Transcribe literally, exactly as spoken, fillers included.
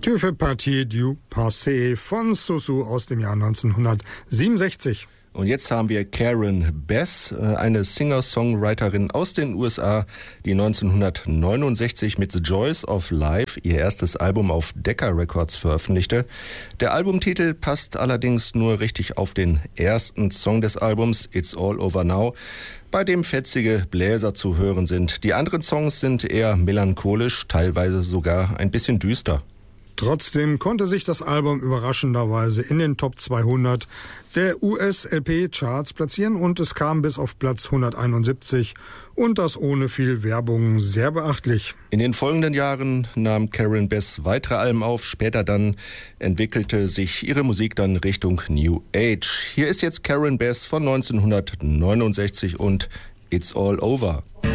Tu fais partie du passé von Susu aus dem Jahr neunzehnhundertsiebenundsechzig. Und jetzt haben wir Karen Bass, eine Singer-Songwriterin aus den U S A, die neunzehnhundertneunundsechzig mit The Joys of Life ihr erstes Album auf Decca Records veröffentlichte. Der Albumtitel passt allerdings nur richtig auf den ersten Song des Albums, It's All Over Now, bei dem fetzige Bläser zu hören sind. Die anderen Songs sind eher melancholisch, teilweise sogar ein bisschen düster. Trotzdem konnte sich das Album überraschenderweise in den Top zweihundert der U S-L P-Charts platzieren und es kam bis auf Platz hunderteinundsiebzig und das ohne viel Werbung sehr beachtlich. In den folgenden Jahren nahm Karen Bass weitere Alben auf, später dann entwickelte sich ihre Musik dann Richtung New Age. Hier ist jetzt Karen Bass von neunzehnhundertneunundsechzig und It's All Over.